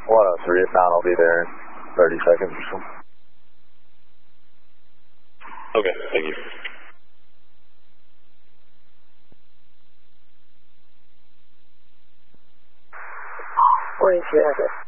103, if not, I'll be there in 30 seconds or so. Okay, thank you. 42 exit.